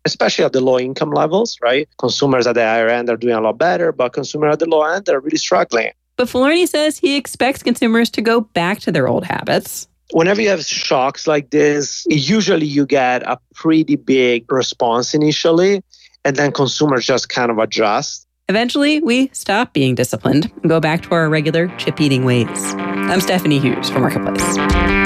especially at the low income levels, right? Consumers at the higher end are doing a lot better, but consumers at the low end are really struggling. But Falorni says he expects consumers to go back to their old habits. Whenever you have shocks like this, usually you get a pretty big response initially, and then consumers just kind of adjust. Eventually, we stop being disciplined and go back to our regular chip-eating ways. I'm Stephanie Hughes for Marketplace.